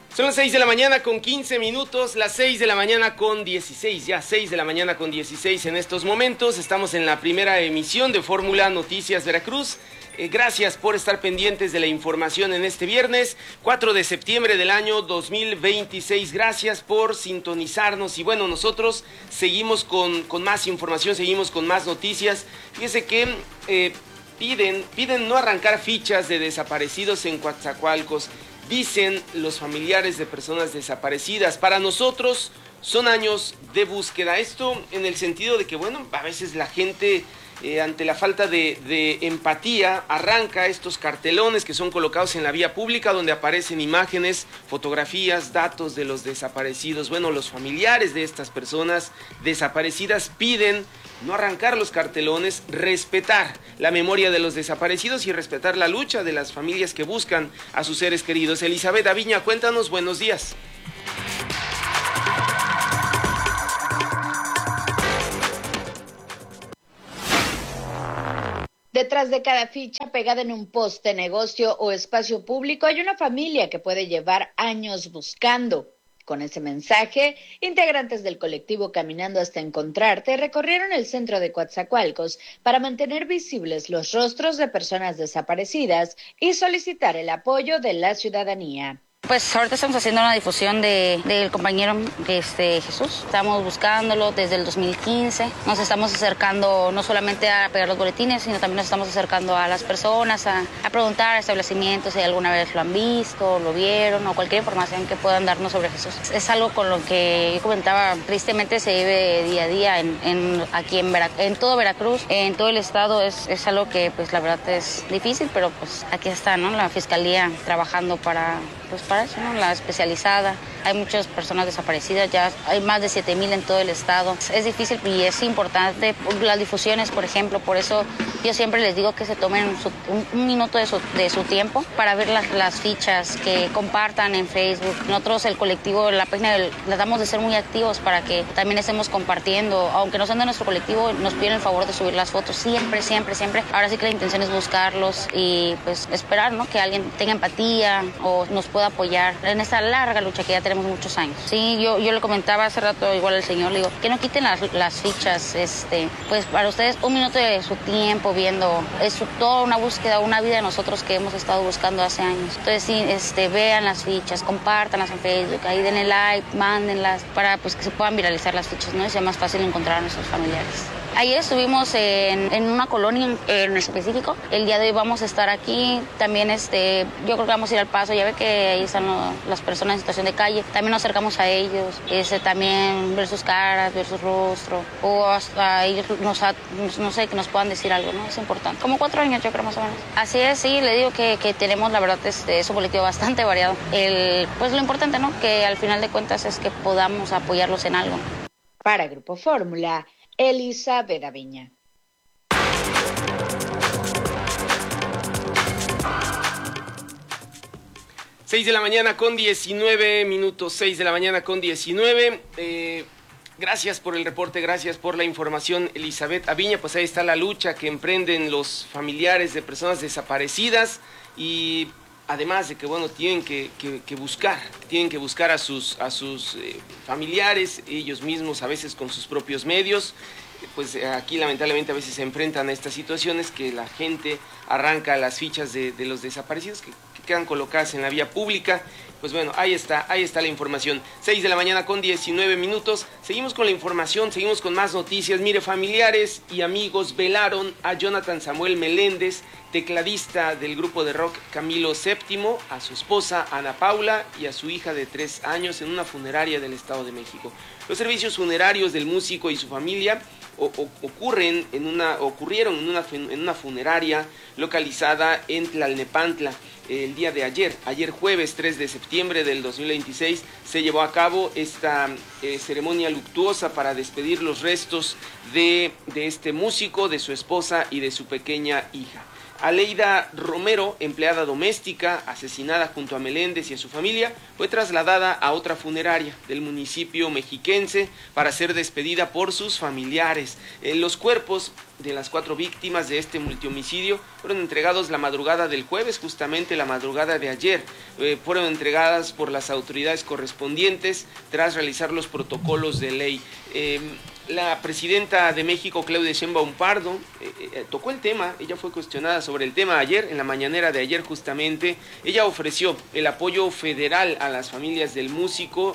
Son las 6 de la mañana con 15 minutos, las 6 de la mañana con 16, ya 6 de la mañana con 16 en estos momentos. Estamos en la primera emisión de Fórmula Noticias Veracruz. Gracias por estar pendientes de la información en este viernes, 4 de septiembre del año 2026. Gracias por sintonizarnos y bueno, nosotros seguimos con más información, seguimos con más noticias. Fíjese que piden no arrancar fichas de desaparecidos en Coatzacoalcos. Dicen los familiares de personas desaparecidas, para nosotros son años de búsqueda. Esto en el sentido de que, bueno, a veces la gente, ante la falta de empatía, arranca estos cartelones que son colocados en la vía pública, donde aparecen imágenes, fotografías, datos de los desaparecidos. Bueno, los familiares de estas personas desaparecidas piden no arrancar los cartelones, respetar la memoria de los desaparecidos y respetar la lucha de las familias que buscan a sus seres queridos. Elizabeth Aviña, cuéntanos, buenos días. Detrás de cada ficha pegada en un poste, negocio o espacio público hay una familia que puede llevar años buscando. Con ese mensaje, integrantes del colectivo Caminando hasta Encontrarte recorrieron el centro de Coatzacoalcos para mantener visibles los rostros de personas desaparecidas y solicitar el apoyo de la ciudadanía. Pues ahorita estamos haciendo una difusión del compañero Jesús. Estamos buscándolo desde el 2015. Nos estamos acercando no solamente a pegar los boletines, sino también nos estamos acercando a las personas, a preguntar a establecimientos si alguna vez lo han visto, lo vieron o cualquier información que puedan darnos sobre Jesús. Es algo con lo que yo comentaba, tristemente se vive día a día aquí en todo Veracruz, en todo el estado. Es algo que pues la verdad es difícil, pero pues aquí está, ¿no? La Fiscalía trabajando para eso, ¿no? La especializada. Hay muchas personas desaparecidas, ya hay más de 7,000 en todo el estado. Es difícil y es importante las difusiones, por ejemplo. Por eso yo siempre les digo que se tomen un minuto de su tiempo para ver las fichas, que compartan en Facebook. Nosotros, el colectivo, la página, tratamos de ser muy activos para que también estemos compartiendo. Aunque no sean de nuestro colectivo, nos piden el favor de subir las fotos. Siempre, siempre, siempre. Ahora sí que la intención es buscarlos y pues esperar, ¿no? Que alguien tenga empatía o nos pueda apoyar en esta larga lucha que ya tenemos muchos años. Sí, yo le comentaba hace rato igual al señor, le digo, que no quiten las fichas, pues para ustedes un minuto de su tiempo viendo, es toda una búsqueda, una vida de nosotros que hemos estado buscando hace años. Entonces sí, vean las fichas, compártanlas en Facebook, ahí denle like, mándenlas, para pues que se puedan viralizar las fichas, ¿no? Y sea más fácil encontrar a nuestros familiares. Ayer estuvimos en una colonia en específico. El día de hoy vamos a estar aquí. También yo creo que vamos a ir al Paso. Ya ve que ahí están las personas en situación de calle. También nos acercamos a ellos. También ver sus caras, ver su rostro. O hasta ir, no sé, que nos puedan decir algo, ¿no? Es importante. Como 4 años yo creo más o menos. Así es, sí, le digo que tenemos, la verdad, es un colectivo bastante variado. Pues lo importante, ¿no? Que al final de cuentas es que podamos apoyarlos en algo. Para Grupo Fórmula, Elizabeth Aviña. Seis de la mañana con 19 minutos, 6 de la mañana con 19. Gracias por el reporte, gracias por la información, Elizabeth Aviña. Pues ahí está la lucha que emprenden los familiares de personas desaparecidas y además de que, bueno, tienen que buscar a sus familiares, ellos mismos a veces con sus propios medios. Pues aquí lamentablemente a veces se enfrentan a estas situaciones que la gente arranca las fichas de los desaparecidos que quedan colocadas en la vía pública. Pues bueno, ahí está la información. 6 de la mañana con 19 minutos. Seguimos con la información, seguimos con más noticias. Mire, familiares y amigos velaron a Jonathan Samuel Meléndez, tecladista del grupo de rock Camilo VII, a su esposa Ana Paula y a su hija de 3 años en una funeraria del Estado de México. Los servicios funerarios del músico y su familia ocurrieron en una funeraria localizada en Tlalnepantla. El día de ayer jueves 3 de septiembre del 2026, se llevó a cabo esta ceremonia luctuosa para despedir los restos de este músico, de su esposa y de su pequeña hija. Aleida Romero, empleada doméstica, asesinada junto a Meléndez y a su familia, fue trasladada a otra funeraria del municipio mexiquense para ser despedida por sus familiares. Los cuerpos de las 4 víctimas de este multihomicidio fueron entregados la madrugada del jueves, justamente la madrugada de ayer. fueron entregadas por las autoridades correspondientes tras realizar los protocolos de ley. La presidenta de México, Claudia Sheinbaum Pardo, tocó el tema. Ella fue cuestionada sobre el tema ayer, en la mañanera de ayer justamente. Ella ofreció el apoyo federal a las familias del músico,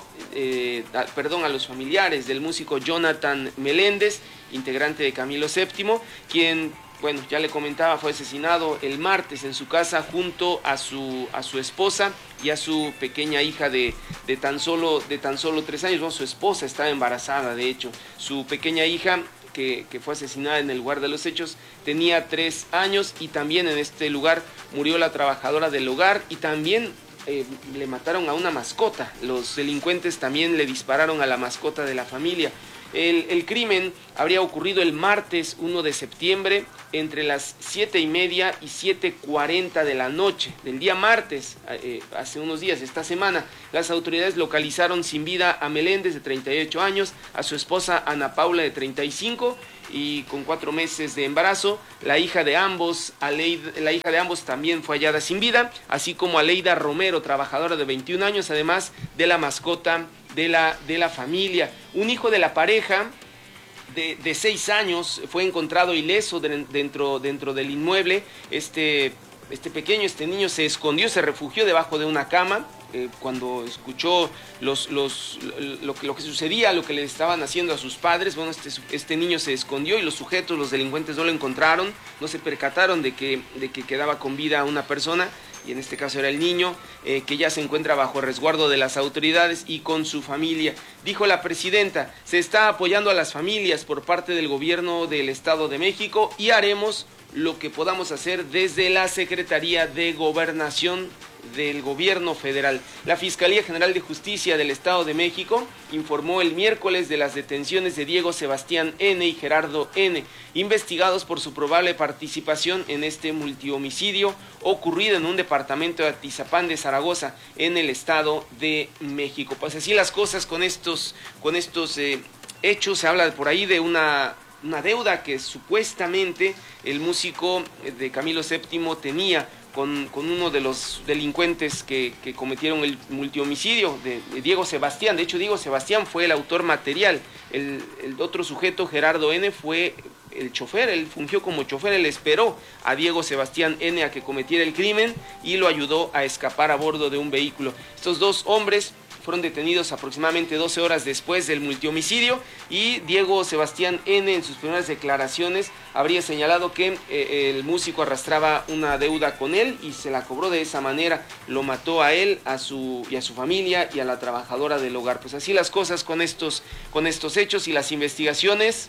a los familiares del músico Jonathan Meléndez, integrante de Camilo VII, quien, bueno, ya le comentaba, fue asesinado el martes en su casa junto a su esposa y a su pequeña hija de tan solo 3 años. Bueno, su esposa estaba embarazada, de hecho. Su pequeña hija, que fue asesinada en el lugar de los hechos, tenía 3 años, y también en este lugar murió la trabajadora del hogar, y también le mataron a una mascota. Los delincuentes también le dispararon a la mascota de la familia. El crimen habría ocurrido el martes 1 de septiembre entre las 7:30 y 7:40 de la noche del día martes, hace unos días, esta semana. Las autoridades localizaron sin vida a Meléndez, de 38 años, a su esposa Ana Paula, de 35, y con 4 meses de embarazo. La hija de ambos también fue hallada sin vida, así como Aleida Romero, trabajadora de 21 años, además de la mascota de la familia. Un hijo de la pareja de 6 años fue encontrado ileso dentro del inmueble. Este niño se escondió, se refugió debajo de una cama cuando escuchó lo que sucedía, lo que le estaban haciendo a sus padres. Bueno, este niño se escondió, y los delincuentes no lo encontraron, no se percataron de que quedaba con vida una persona, y en este caso era el niño, que ya se encuentra bajo resguardo de las autoridades y con su familia. Dijo la presidenta: se está apoyando a las familias por parte del gobierno del Estado de México, y haremos lo que podamos hacer desde la Secretaría de Gobernación del Gobierno Federal. La Fiscalía General de Justicia del Estado de México informó el miércoles de las detenciones de Diego Sebastián N. y Gerardo N., investigados por su probable participación en este multihomicidio ocurrido en un departamento de Atizapán de Zaragoza, en el Estado de México. Pues así las cosas con estos hechos. Se habla por ahí de una deuda que supuestamente el músico de Camilo VII tenía con uno de los delincuentes que cometieron el multihomicidio de Diego Sebastián. De hecho, Diego Sebastián fue el autor material. El otro sujeto, Gerardo N., fue el chofer. Él fungió como chofer. Él esperó a Diego Sebastián N. a que cometiera el crimen y lo ayudó a escapar a bordo de un vehículo. Estos 2 hombres fueron detenidos aproximadamente 12 horas después del multihomicidio, y Diego Sebastián N. en sus primeras declaraciones habría señalado que el músico arrastraba una deuda con él y se la cobró de esa manera. Lo mató a él, a su familia y a la trabajadora del hogar. Pues así las cosas con estos hechos, y las investigaciones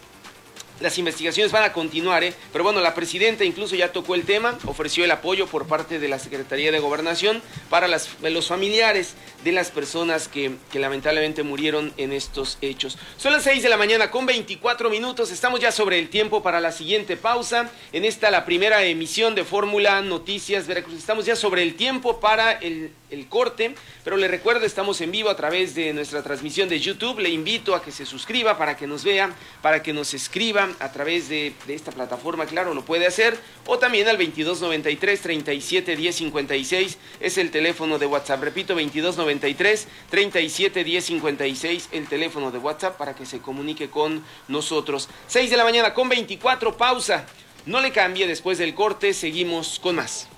van a continuar, pero bueno, la presidenta incluso ya tocó el tema, ofreció el apoyo por parte de la Secretaría de Gobernación para los familiares de las personas que lamentablemente murieron en estos hechos. Son las 6:24 a.m, estamos ya sobre el tiempo para la siguiente pausa, en la primera emisión de Fórmula Noticias Veracruz. Estamos ya sobre el tiempo para el corte, pero le recuerdo, estamos en vivo a través de nuestra transmisión de YouTube. Le invito a que se suscriba para que nos vea, para que nos escriba a través de esta plataforma. Claro, lo puede hacer, o también al 2293-371056 es el teléfono de WhatsApp. Repito, 2293-371056 el teléfono de WhatsApp para que se comunique con nosotros. 6:24 a.m, pausa. No le cambie, después del corte seguimos con más.